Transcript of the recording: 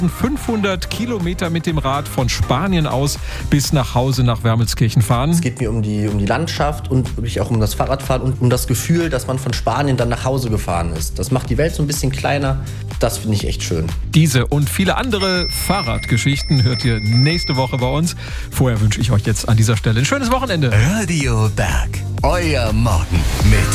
500 Kilometer mit dem Rad von Spanien aus bis nach Hause nach Wermelskirchen fahren. Es geht mir um die Landschaft und wirklich auch um das Fahrradfahren und um das Gefühl, dass man von Spanien dann nach Hause gefahren ist. Das macht die Welt so ein bisschen kleiner. Das finde ich echt schön. Diese und viele andere Fahrradgeschichten hört ihr nächste Woche bei uns. Vorher wünsche ich euch jetzt an dieser Stelle ein schönes Wochenende. Radio Berg, euer Morgen mit